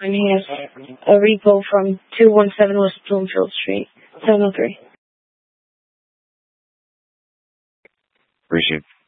And he has a repo from 217 West Bloomfield Street, 703. Appreciate it.